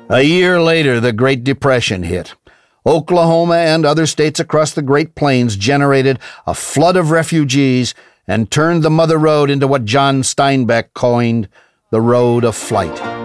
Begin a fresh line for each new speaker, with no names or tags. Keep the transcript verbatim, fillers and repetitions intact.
A year later, the Great Depression hit. Oklahoma and other states across the Great Plains generated a flood of refugees and turned the Mother Road into what John Steinbeck coined the Road of Flight.